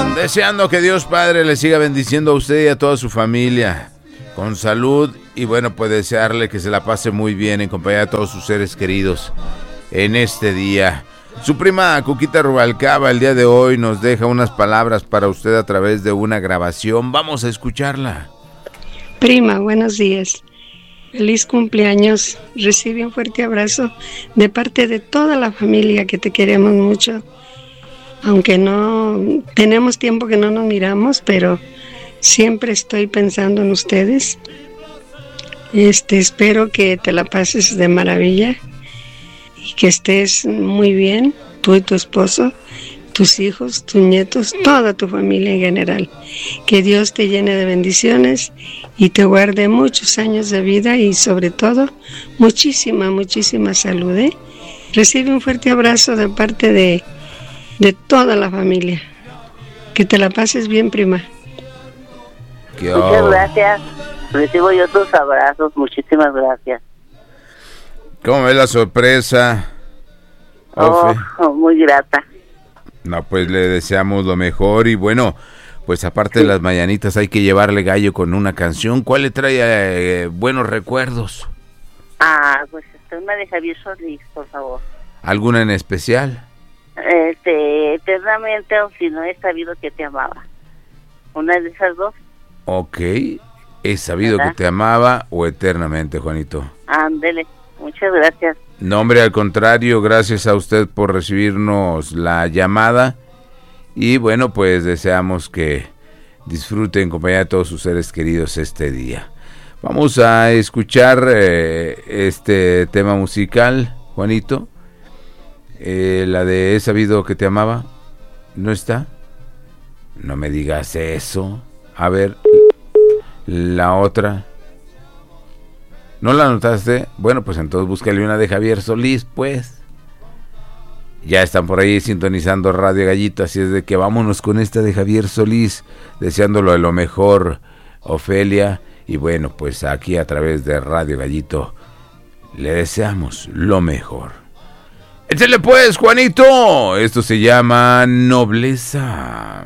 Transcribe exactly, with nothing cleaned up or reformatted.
Deseando que Dios Padre le siga bendiciendo a usted y a toda su familia con salud y bueno, pues desearle que se la pase muy bien en compañía de todos sus seres queridos en este día. Su prima Cuquita Rubalcaba el día de hoy nos deja unas palabras para usted a través de una grabación. Vamos a escucharla. Prima, buenos días. Feliz cumpleaños. Recibe un fuerte abrazo de parte de toda la familia que te queremos mucho. Aunque no tenemos tiempo que no nos miramos, pero siempre estoy pensando en ustedes. Este, espero que te la pases de maravilla y que estés muy bien, tú y tu esposo, tus hijos, tus nietos, toda tu familia en general. Que Dios te llene de bendiciones y te guarde muchos años de vida y sobre todo muchísima, muchísima salud, ¿eh? Recibe un fuerte abrazo de parte de de toda la familia. Que te la pases bien, prima. Muchas gracias. Recibo yo tus abrazos. Muchísimas gracias. ¿Cómo ves la sorpresa? Oh, oh, muy grata. No, pues le deseamos lo mejor y bueno, pues aparte sí. de las mañanitas hay que llevarle gallo con una canción. ¿Cuál le trae eh, buenos recuerdos? Ah, pues una de Javier Solís, por favor. ¿Alguna en especial? Este, eternamente o si no he sabido que te amaba. Una de esas dos. Ok, he sabido ¿verdad? Que te amaba o eternamente, Juanito. Ándele, muchas gracias. No, hombre, al contrario, gracias a usted por recibirnos la llamada y bueno, pues deseamos que disfrute en compañía de todos sus seres queridos este día. Vamos a escuchar eh, este tema musical, Juanito. Eh, la de He sabido que te amaba, ¿no está? No me digas eso. A ver, la otra. ¿No la notaste? Bueno, pues entonces búscale una de Javier Solís, pues. Ya están por ahí sintonizando Radio Gallito, así es de que vámonos con esta de Javier Solís, deseándolo de lo mejor, Ofelia. Y bueno, pues aquí a través de Radio Gallito le deseamos lo mejor. Échale pues, Juanito. Esto se llama Nobleza.